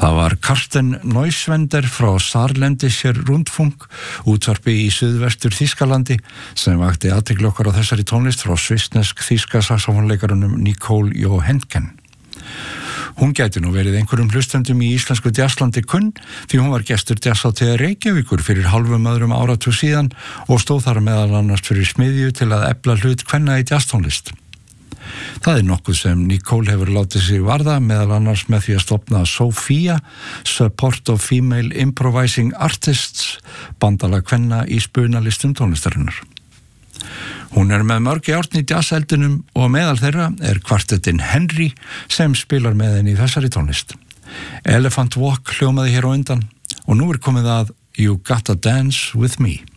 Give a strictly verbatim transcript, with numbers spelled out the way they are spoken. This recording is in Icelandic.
Það var Karsten Neuschwender frá Saarländischer Rundfunk, útvarpi í suðvestur Þýskalandi, sem vakti athygli okkar á þessari tónlist frá svissnesk þýska saxófonleikarunum Nicole Johanken. Hún gæti nú verið einhverjum hlustendum í íslensku jazzlandi kunn, því hún var gestur jazzhátíðar Reykjavíkur fyrir hálfum öðrum áratug síðan og stóð þar meðal annars fyrir smiðju til að efla hlut kvenna í jazztónlist. Það er nokkuð sem Nicole hefur látið sig varða, meðal annars með því að stofna Sophia, Support of Female Improvising Artists, bandalag kvenna í spunalistum tónlistarinnar. Hún er með mörg járn í jazzeldinum og meðal þeirra er kvartettinn Henry sem spilar með henni í þessari tónlist. Elephant Walk hljómaði hér á undan og nú er komið að You Gotta Dance With Me.